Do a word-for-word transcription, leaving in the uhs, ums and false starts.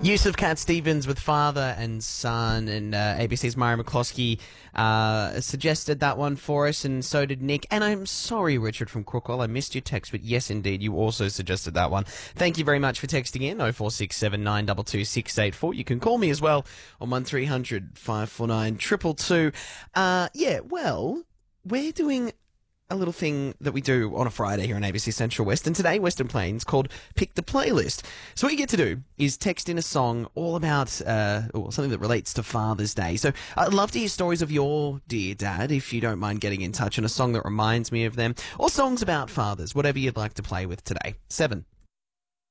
Use of Cat Stevens with Father and Son, and uh, A B C's Myra McCloskey uh, suggested that one for us, and so did Nick. And I'm sorry, Richard from Crookwell, I missed your text, but yes, indeed, you also suggested that one. Thank you very much for texting in, oh four six seven nine two two six eight four. You can call me as well on one three hundred five four nine two two two. Uh, yeah, well, we're doing a little thing that we do on a Friday here on A B C Central West, and today Western Plains, called Pick the Playlist. So what you get to do is text in a song all about uh, or something that relates to Father's Day. So I'd love to hear stories of your dear dad, if you don't mind getting in touch, and a song that reminds me of them, or songs about fathers, whatever you'd like to play with today. seven